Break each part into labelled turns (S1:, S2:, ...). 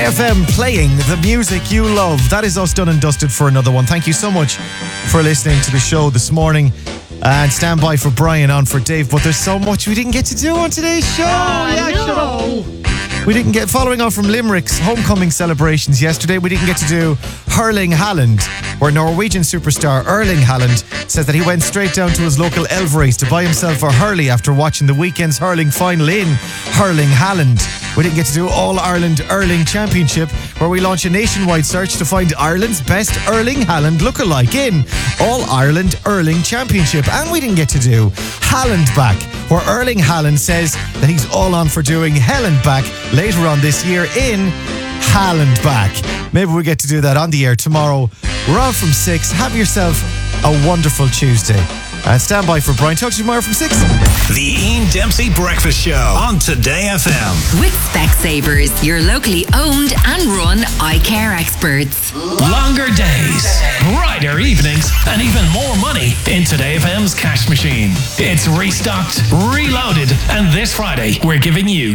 S1: Today FM, playing the music you love. That is us done and dusted for another one. Thank you so much for listening to the show this morning. And stand by for Brian on for Dave. But there's so much we didn't get to do on today's show. We didn't get, following on from Limerick's homecoming celebrations yesterday, we didn't get to do Hurling Haaland, where Norwegian superstar Erling Haaland says that he went straight down to his local Elveries to buy himself a hurley after watching the weekend's hurling final in Hurling Haaland. We didn't get to do All-Ireland Hurling Championship, where we launch a nationwide search to find Ireland's best Erling Haaland lookalike in All-Ireland Hurling Championship. And we didn't get to do Haaland Back, where Erling Haaland says that he's all on for doing Helen Back later on this year in Haaland Back. Maybe we get to do that on the air tomorrow. We're on from 6. Have yourself a wonderful Tuesday. And stand by for Brian. Talk to you tomorrow from 6.
S2: The Ian Dempsey Breakfast Show on Today FM.
S3: With Specsavers, your locally owned and run eye care experts.
S4: Longer days, brighter evenings, and even more money in Today FM's cash machine. It's restocked, reloaded, and this Friday we're giving you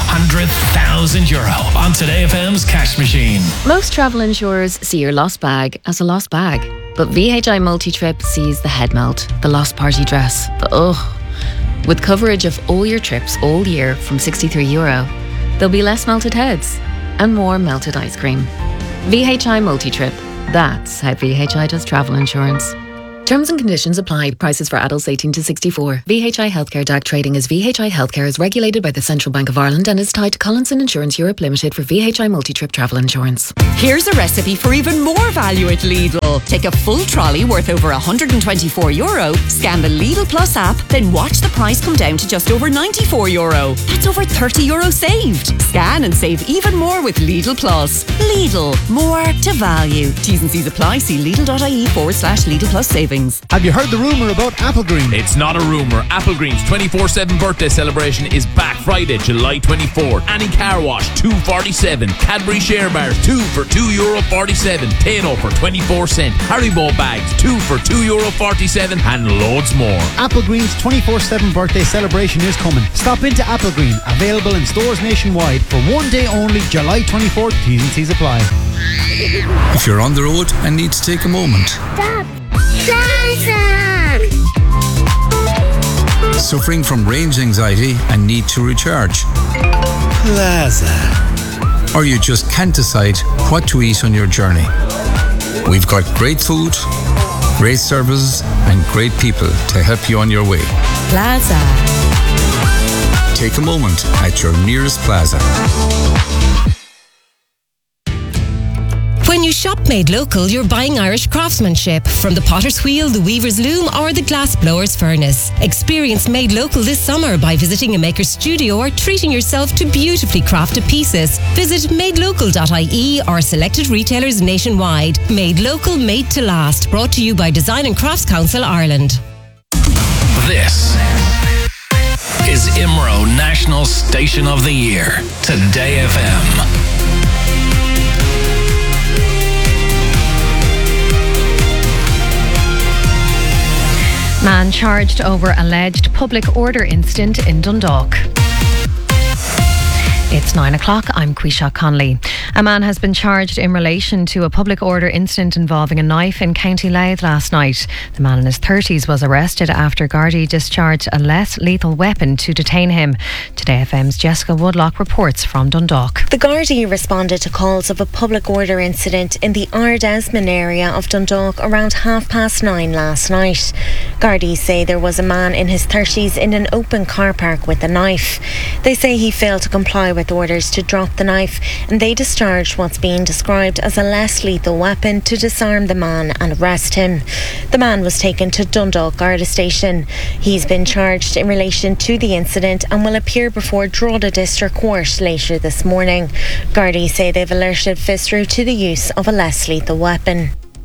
S4: €200,000 on Today FM's cash machine.
S5: Most travel insurers see your lost bag as a lost bag. But VHI Multi-Trip sees the head melt, the lost party dress, the ugh. With coverage of all your trips all year from €63, there'll be less melted heads and more melted ice cream. VHI Multi-Trip. That's how VHI does travel insurance. Terms and conditions apply. Prices for adults 18 to 64. VHI Healthcare DAC trading as VHI Healthcare is regulated by the Central Bank of Ireland and is tied to Collinson Insurance Europe Limited for VHI Multi-Trip travel insurance.
S6: Here's a recipe for even more value at Lidl. Take a full trolley worth over €124, scan the Lidl Plus app, then watch the price come down to just over €94. That's over €30 saved. Scan and save even more with Lidl Plus. Lidl, more to value. T's and C's apply. See lidl.ie/Lidl Plus savings.
S7: Have you heard the rumour about Applegreen?
S8: It's not a rumour. Applegreen's 24/7 birthday celebration is back Friday, July 24. Annie Car Wash, $2.47. Cadbury Share Bars, 2 for €2.47. Tano for 24¢. Haribo bags, 2 for €2.47. And loads more.
S7: Applegreen's 24/7 birthday celebration is coming. Stop into Applegreen, available in stores nationwide for one day only, July 24th. T's and C's apply.
S9: If you're on the road and need to take a moment.
S10: Stop. Plaza.
S9: Suffering from range anxiety and need to recharge.
S2: Plaza.
S9: Or you just can't decide what to eat on your journey. We've got great food, great services, and great people to help you on your way.
S6: Plaza.
S9: Take a moment at your nearest Plaza.
S11: When you shop Made Local, you're buying Irish craftsmanship from the potter's wheel, the weaver's loom, or the glass blower's furnace. Experience Made Local this summer by visiting a maker's studio or treating yourself to beautifully crafted pieces. Visit madelocal.ie or selected retailers nationwide. Made Local, made to last. Brought to you by Design and Crafts Council Ireland.
S4: This is IMRO National Station of the Year. Today FM.
S12: Man charged over alleged public order incident in Dundalk. It's 9 o'clock. I'm Quisha Connolly. A man has been charged in relation to a public order incident involving a knife in County Louth last night. The man in his 30s was arrested after Gardaí discharged a less lethal weapon to detain him. Today FM's Jessica Woodlock reports from Dundalk.
S13: The Gardaí responded to calls of a public order incident in the Ardesmond area of Dundalk around 9:30 last night. Gardaí say there was a man in his 30s in an open car park with a knife. They say he failed to comply with orders to drop the knife, and they discharged what's being described as a less lethal weapon to disarm the man and arrest him. The man was taken to Dundalk Garda Station. He's been charged in relation to the incident and will appear before Drogheda District Court later this morning. Gardaí say they've alerted Fitzroy to the use of a less lethal weapon.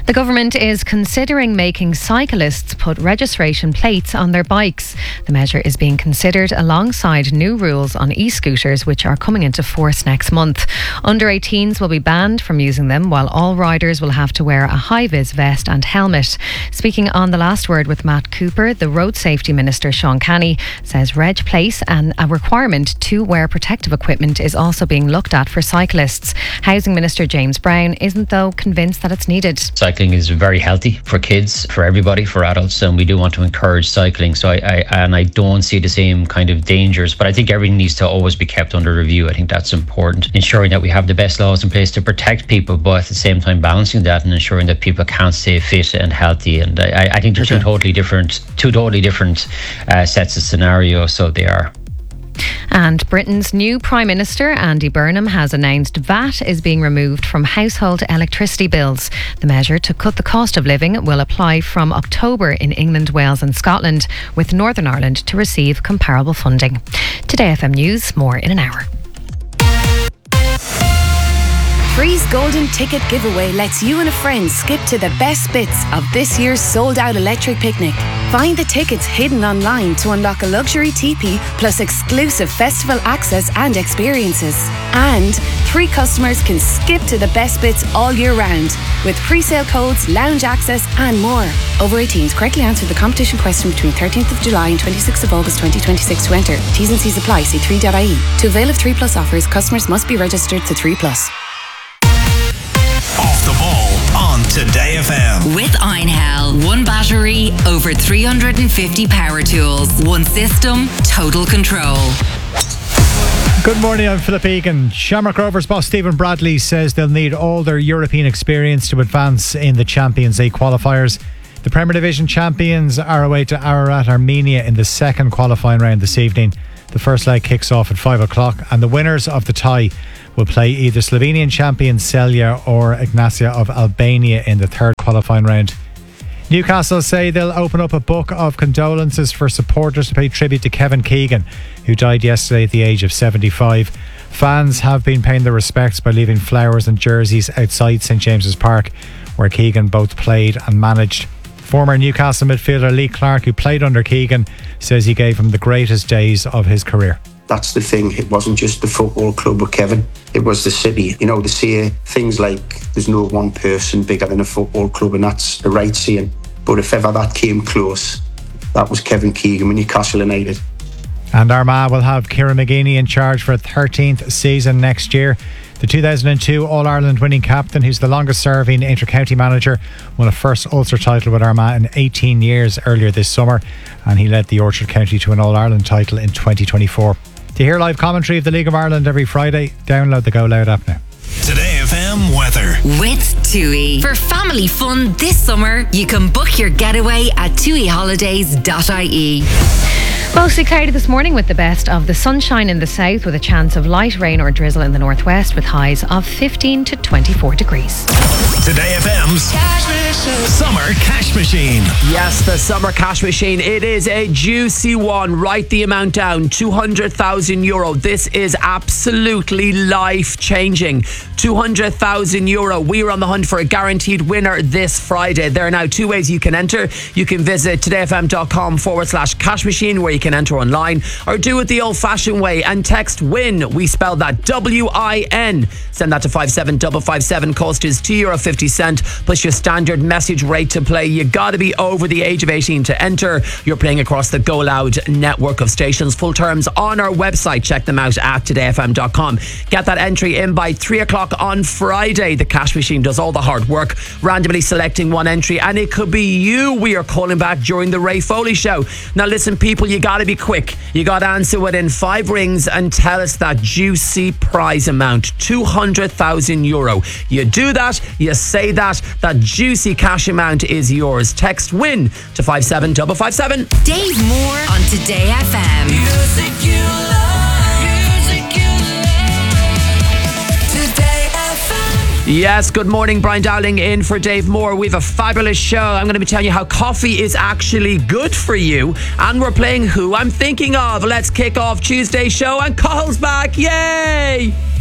S12: The government is considering making cyclists put registration plates on their bikes. The measure is being considered alongside new rules on e-scooters, which are coming into force next month. Under 18s will be banned from using them, while all riders will have to wear a high-vis vest and helmet. Speaking on The Last Word with Matt Cooper, the Road Safety Minister Sean Canny says reg plates and a requirement to wear protective equipment is also being looked at for cyclists. Housing Minister James Brown isn't, though, convinced that it's needed.
S14: Cycling is very healthy for kids, for everybody, for adults, and we do want to encourage cycling. So I don't see the same kind of dangers, but I think everything needs to always be kept under review. I think that's important, ensuring that we have the best laws in place to protect people, but at the same time balancing that and ensuring that people can stay fit and healthy. And I think they're two totally different sets of scenarios, so they are.
S12: And Britain's new Prime Minister, Andy Burnham, has announced VAT is being removed from household electricity bills. The measure to cut the cost of living will apply from October in England, Wales and Scotland, with Northern Ireland to receive comparable funding. Today FM News, more in an hour.
S15: Free's Golden Ticket Giveaway lets you and a friend skip to the best bits of this year's sold-out electric picnic. Find the tickets hidden online to unlock a luxury teepee plus exclusive festival access and experiences. And 3 customers can skip to the best bits all year round with pre-sale codes, lounge access and more. Over 18s, correctly answer the competition question between 13th of July and 26th of August 2026 to enter. T's and C's apply. See 3.ie. To avail of 3 Plus offers, customers must be registered to 3 Plus.
S2: Off the ball on Today FM.
S3: With Einhell, one battery, over 350 power tools, one system, total control.
S7: Good morning, I'm Philip Egan. Shamrock Rovers boss Stephen Bradley says they'll need all their European experience to advance in the Champions League qualifiers. The Premier Division champions are away to Ararat, Armenia in the second qualifying round this evening. The first leg kicks off at 5 o'clock and the winners of the tie will play either Slovenian champion Celje or Ignacia of Albania in the third qualifying round. Newcastle say they'll open up a book of condolences for supporters to pay tribute to Kevin Keegan, who died yesterday at the age of 75. Fans have been paying their respects by leaving flowers and jerseys outside St James's Park, where Keegan both played and managed. Former Newcastle midfielder Lee Clark, who played under Keegan, says he gave him the greatest days of his career.
S16: That's the thing. It wasn't just the football club with Kevin. It was the city. You know, the saying, things like there's no one person bigger than a football club, and that's the right saying. But if ever that came close, that was Kevin Keegan with Newcastle United.
S7: And Armagh will have Kieran McGeeney in charge for a 13th season next year. The 2002 All-Ireland winning captain, who's the longest serving inter-county manager, won a first Ulster title with Armagh in 18 years earlier this summer, and he led the Orchard County to an All-Ireland title in 2024. To hear live commentary of the League of Ireland every Friday, download the Go Loud app now.
S2: Today FM weather.
S3: With TUI. For family fun this summer, you can book your getaway at tuiholidays.ie.
S12: Mostly cloudy this morning with the best of the sunshine in the south, with a chance of light rain or drizzle in the northwest, with highs of 15 to 24 degrees.
S2: Today FM's Summer Cash Machine.
S17: Yes, the Summer Cash Machine. It is a juicy one. Write the amount down. €200,000. This is absolutely life-changing. €200,000. We are on the hunt for a guaranteed winner this Friday. There are now 2 ways you can enter. You can visit todayfm.com/cash machine, where you can enter online, or do it the old-fashioned way and text WIN. We spell that WIN. Send that to 57557. Cost is €2.50 plus your standard message rate to play. You got to be over the age of 18 to enter. You're playing across the Go Loud network of stations. Full terms on our website. Check them out at todayfm.com. Get that entry in by 3 o'clock on Friday. The cash machine does all the hard work, randomly selecting one entry, and it could be you we are calling back during the Ray Foley show. Now listen, people, you got to be quick. You got to answer within 5 rings and tell us that juicy prize amount, €200,000. You do that, you say that juicy cash amount is yours. Text WIN to 57557.
S3: Dave Moore on Today FM.
S18: Music you love. Music you love. Today FM.
S17: Yes, good morning. Brian Dowling in for Dave Moore. We have a fabulous show. I'm going to be telling you how coffee is actually good for you. And we're playing Who I'm Thinking Of. Let's kick off Tuesday's show, and Carl's back. Yay!